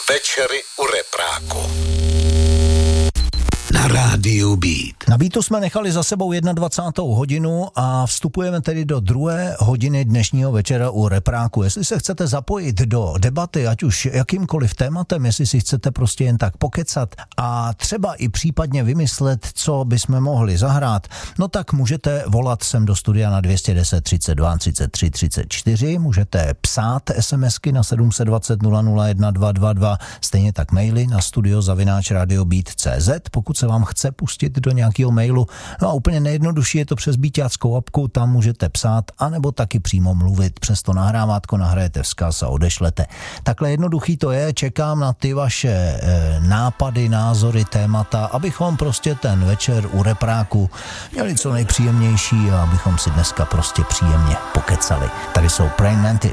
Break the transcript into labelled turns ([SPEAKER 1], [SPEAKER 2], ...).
[SPEAKER 1] Večery u repráku. Na rádiu Beat.
[SPEAKER 2] Na Beatu jsme nechali za sebou 21. hodinu a vstupujeme tedy do druhé hodiny dnešního večera u repráku. Jestli se chcete zapojit do debaty, ať už jakýmkoliv tématem, jestli si chcete prostě jen tak pokecat a třeba i případně vymyslet, co bychom mohli zahrát, no tak můžete volat sem do studia na 210 32 33 34, můžete psát SMSky na 720 001 222, stejně tak maily na studio@radiobeat.cz, pokud se vám chce pustit do nějakého mailu. No a úplně nejjednodušší je to přes beatáckou apku, tam můžete psát, anebo taky přímo mluvit. Přes to nahrávátko nahrajete vzkaz a odešlete. Takhle jednoduchý to je, čekám na ty vaše nápady, názory, témata, abychom prostě ten večer u repráku měli co nejpříjemnější a abychom si dneska prostě příjemně pokecali. Tady jsou Praying Mantis.